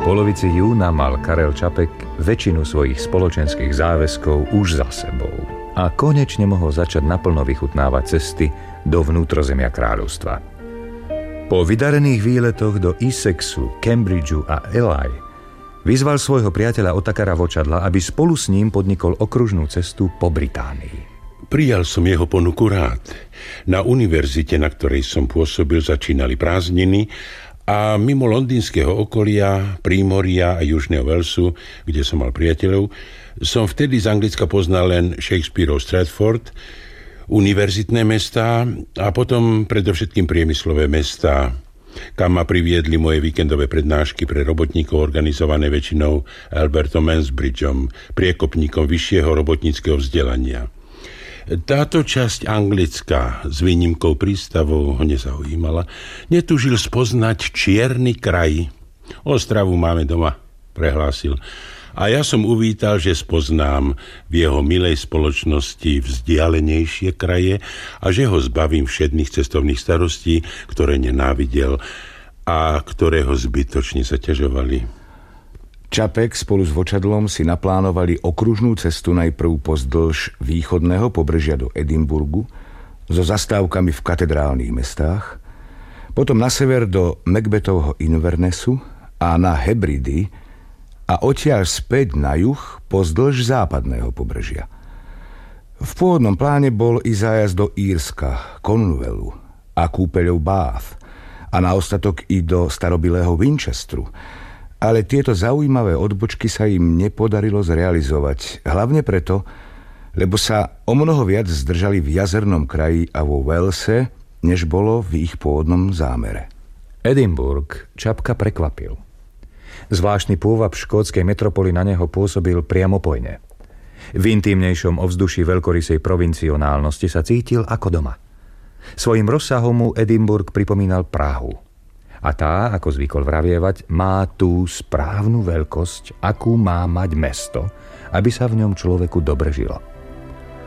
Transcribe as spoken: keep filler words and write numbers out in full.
polovici júna mal Karel Čapek väčšinu svojich spoločenských záväzkov už za sebou a konečne mohol začať naplno vychutnávať cesty do vnútrozemia kráľovstva. Po vydarených výletoch do Essexu, Cambridgeu a Ely vyzval svojho priateľa Ottakara Vočadla, aby spolu s ním podnikol okružnú cestu po Británii. Prijal som jeho ponuku rád. Na univerzite, na ktorej som pôsobil, začínali prázdniny a mimo londýnskeho okolia, Prímoria a Južného Walesu, kde som mal priateľov, som vtedy z Anglicka poznal len Shakespeareov Stratford, univerzitné mestá a potom predovšetkým priemyslové mestá, kam ma priviedli moje víkendové prednášky pre robotníkov organizované väčšinou Albertom Mansbridgeom, priekopníkom vyššieho robotníckeho vzdelania. Táto časť Anglicka s výnimkou prístavov ho nezaujímala. Netužil spoznať čierny kraj. Ostravu máme doma, prehlásil. A ja som uvítal, že spoznám v jeho milej spoločnosti vzdialenejšie kraje a že ho zbavím všedných cestovných starostí, ktoré nenávidel a ktoré ho zbytočne zaťažovali. Čapek spolu s Vočadlom si naplánovali okružnú cestu najprv pozdĺž východného pobrežia do Edinburgu so zastávkami v katedrálnych mestách, potom na sever do Macbethovho Invernessu a na Hebridy a odtiaľ späť na juh pozdĺž západného pobrežia. V pôvodnom pláne bol i zájazd do Írska, Cornwallu a kúpeľov Bath a na ostatok i do starobilého Winchesteru, ale tieto zaujímavé odbočky sa im nepodarilo zrealizovať, hlavne preto, lebo sa o mnoho viac zdržali v jazernom kraji a vo Walese, než bolo v ich pôvodnom zámere. Edinburgh Čapka prekvapil. Zvláštny pôvab škótskej metropoly na neho pôsobil priamopojne. V intímnejšom ovzduší veľkorysej provincionálnosti sa cítil ako doma. Svojim rozsahom mu Edinburgh pripomínal Prahu. A tá, ako zvykol vravievať, má tú správnu veľkosť, akú má mať mesto, aby sa v ňom človeku dobre žilo.